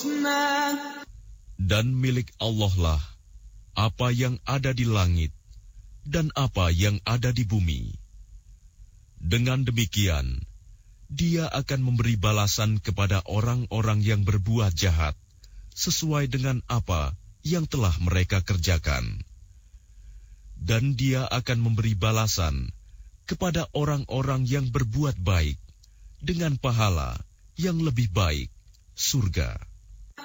Dan milik Allah lah apa yang ada di langit dan apa yang ada di bumi. Dengan demikian, Dia akan memberi balasan kepada orang-orang yang berbuat jahat sesuai dengan apa yang telah mereka kerjakan. Dan Dia akan memberi balasan kepada orang-orang yang berbuat baik dengan pahala yang lebih baik, surga.